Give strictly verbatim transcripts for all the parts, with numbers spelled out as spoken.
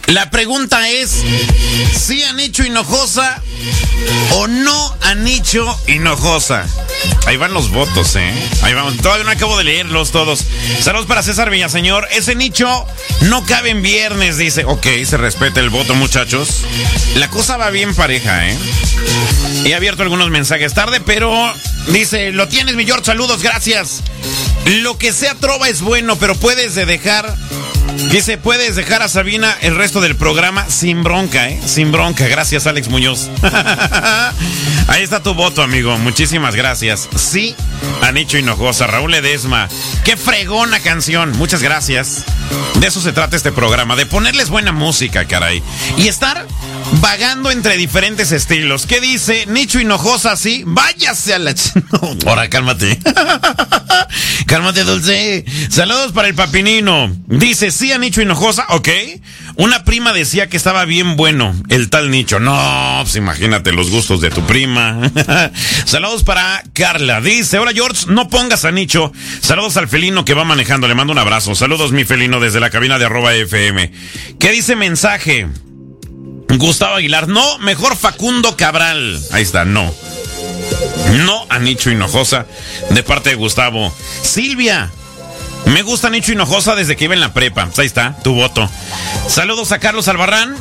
La pregunta es, ¿sí a Nicho Hinojosa o no a Nicho Hinojosa? Ahí van los votos, ¿eh? Ahí vamos. Todavía no acabo de leerlos todos. Saludos para César Villaseñor. Ese Nicho no cabe en viernes, dice. Ok, se respeta el voto, muchachos. La cosa va bien pareja, ¿eh? He abierto algunos mensajes tarde, pero dice, lo tienes, mi George, saludos, gracias. Lo que sea trova es bueno, pero puedes de dejar... Dice, puedes dejar a Sabina el resto del programa sin bronca, ¿eh? Sin bronca. Gracias, Alex Muñoz. Ahí está tu voto, amigo. Muchísimas gracias. Sí, a Nicho Hinojosa. Raúl Ledesma. Qué fregona canción. Muchas gracias. De eso se trata este programa. De ponerles buena música, caray. Y estar vagando entre diferentes estilos. ¿Qué dice Nicho Hinojosa? Sí, váyase a la... Ch- no, ahora, cálmate. Cálmate, Dulce. Saludos para el Papinino. Dice, sí a Nicho Hinojosa, ok. Una prima decía que estaba bien bueno el tal Nicho. No, pues imagínate los gustos de tu prima. Saludos para Carla. Dice, hola George, no pongas a Nicho. Saludos al felino que va manejando. Le mando un abrazo. Saludos, mi felino, desde la cabina de arroba F M. ¿Qué dice mensaje? Gustavo Aguilar. No, mejor Facundo Cabral. Ahí está, no. No a Nicho Hinojosa, de parte de Gustavo. Silvia. Me gusta Nicho Hinojosa desde que iba en la prepa. Pues ahí está, tu voto. Saludos a Carlos Albarrán.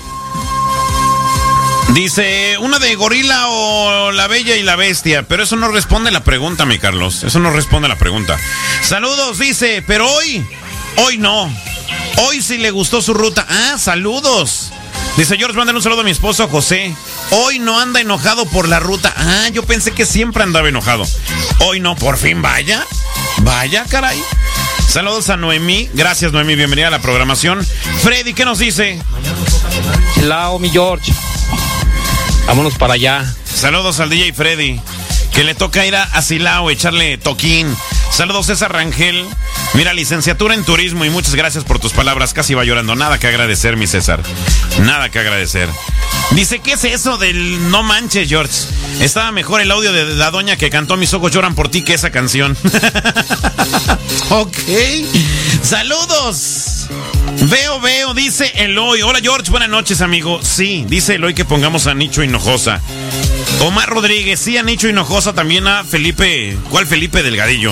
Dice, una de Gorila o La Bella y la Bestia. Pero eso no responde a la pregunta, mi Carlos. Eso no responde a la pregunta. Saludos, dice, pero hoy, hoy no. Hoy sí le gustó su ruta. Ah, saludos. Dice, George, mándale un saludo a mi esposo José. Hoy no anda enojado por la ruta. Ah, yo pensé que siempre andaba enojado. Hoy no, por fin, vaya. Vaya, caray. Saludos a Noemí. Gracias, Noemí. Bienvenida a la programación. Freddy, ¿qué nos dice? Chilao, mi George. Vámonos para allá. Saludos al D J Freddy, que le toca ir a, a Silao, echarle toquín. Saludos, César Rangel. Mira, licenciatura en turismo y muchas gracias por tus palabras. Casi va llorando. Nada que agradecer, mi César. Nada que agradecer. Dice, ¿qué es eso del no manches, George? Estaba mejor el audio de la doña que cantó Mis ojos lloran por ti que esa canción. Ok. Saludos. Veo, veo, dice Eloy. Hola, George, buenas noches, amigo. Sí, dice Eloy que pongamos a Nicho Hinojosa. Omar Rodríguez, sí a Nicho Hinojosa, también a Felipe. ¿Cuál Felipe Delgadillo?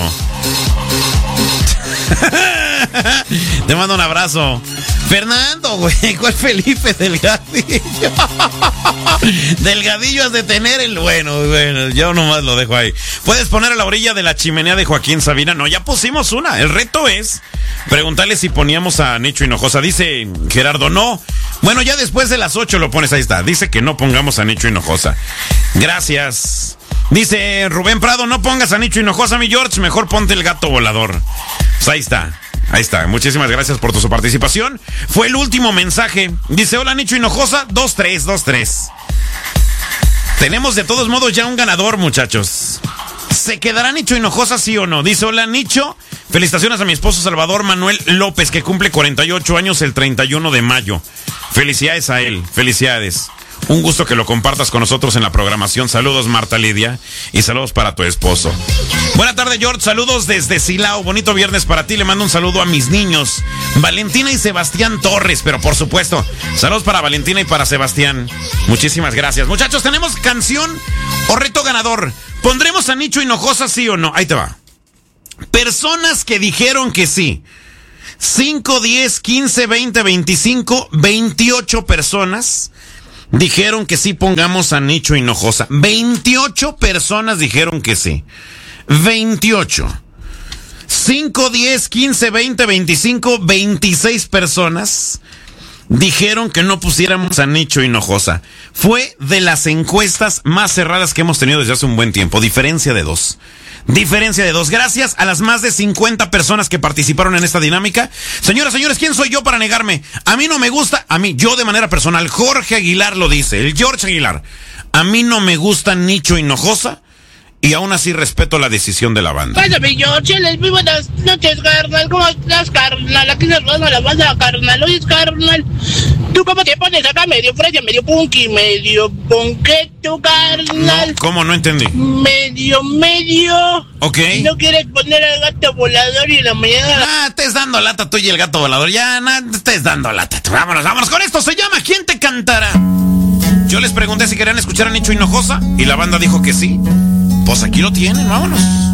Te mando un abrazo. Fernando, güey, ¿cuál Felipe Delgadillo? Delgadillo has de tener el bueno, bueno, yo nomás lo dejo ahí. ¿Puedes poner a la orilla de la chimenea de Joaquín Sabina? No, ya pusimos una. El reto es preguntarle si poníamos a Nicho Hinojosa. Dice Gerardo, no. Bueno, ya después de las ocho lo pones, ahí está. Dice que no pongamos a Nicho Hinojosa. Gracias. Dice Rubén Prado, no pongas a Nicho Hinojosa, mi George, mejor ponte el gato volador. Pues ahí está. Ahí está, muchísimas gracias por tu participación. Fue el último mensaje. Dice, hola Nicho Hinojosa, dos tres, dos tres. Tenemos de todos modos ya un ganador, muchachos. ¿Se quedará Nicho Hinojosa, sí o no? Dice, hola Nicho, felicitaciones a mi esposo Salvador Manuel López, que cumple cuarenta y ocho años el treinta y uno de mayo. Felicidades a él, felicidades. Un gusto que lo compartas con nosotros en la programación. Saludos, Marta Lidia, y saludos para tu esposo. Buena tarde, George. Saludos desde Silao. Bonito viernes para ti. Le mando un saludo a mis niños, Valentina y Sebastián Torres, pero por supuesto, saludos para Valentina y para Sebastián. Muchísimas gracias. Muchachos, tenemos canción o reto ganador. ¿Pondremos a Nicho Hinojosa, sí o no? Ahí te va. Personas que dijeron que sí. cinco, diez, quince, veinte, veinticinco, veintiocho personas dijeron que sí pongamos a Nicho Hinojosa. veintiocho personas dijeron que sí. veintiocho. cinco, diez, quince, veinte, veinticinco, veintiséis personas dijeron que no pusiéramos a Nicho Hinojosa. Fue de las encuestas más cerradas que hemos tenido desde hace un buen tiempo. Diferencia de dos. Diferencia de dos. Gracias a las más de cincuenta personas que participaron en esta dinámica. Señoras, señores, ¿quién soy yo para negarme? A mí no me gusta, a mí, yo de manera personal, Jorge Aguilar lo dice, el George Aguilar. A mí no me gusta Nicho Hinojosa y aún así respeto la decisión de la banda. Pásame, George, les muy buenas noches, carnal. ¿Cómo estás, carnal? Aquí se roba la banda, carnal. Oye, carnal, ¿Tú cómo te pones acá? Medio fresa, medio punky, medio ponqueto, carnal. No, ¿cómo? No entendí. Medio, medio. Ok. ¿No quieres poner al gato volador y en la mañana? Ah, estés dando lata tú y el gato volador. Ya, no, estés dando lata. Vámonos, vámonos con esto. Se llama ¿Quién te cantará? Yo les pregunté si querían escuchar a Nicho Hinojosa y la banda dijo que sí. Pues aquí lo tienen, vámonos.